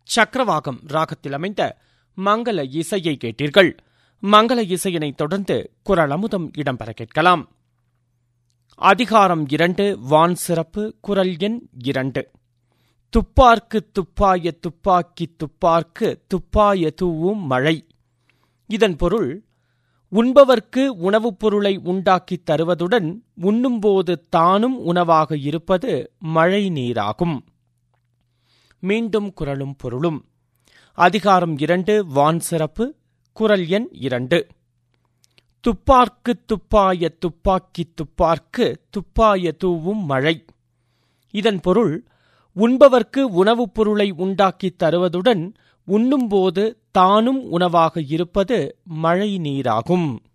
சக்கரவாகம் ராகத்தில் அமைந்த மங்கள இசையை கேட்டீர்கள். மங்கள இசையினைத் தொடர்ந்து குறளமுதம் இடம்பெற கேட்கலாம். அதிகாரம் 2 வான் சிறப்பு. குறள் எண் 2. துப்பார்க்கு துப்பாய துப்பாக்கி துப்பார்க்கு துப்பாய தூவும் மழை. இதன் பொருள், உண்பவர்க்கு உணவுப் பொருளை உண்டாக்கித் தருவதுடன் உண்ணும்போது தானும் உணவாக இருப்பது மழை நீராகும். மீண்டும் குறளும் பொருளும். அதிகாரம் 2 வான் சிறப்பு. குறள் எண் 2. துப்பார்க்கு துப்பாய துப்பாக்கி துப்பார்க்கு துப்பாய தூவும் மழை. இதன் பொருள், உண்பவர்க்கு உணவுப் பொருளை உண்டாக்கித் தருவதுடன் உண்ணும்போது தானும் உணவாக இருப்பது மழை நீராகும்.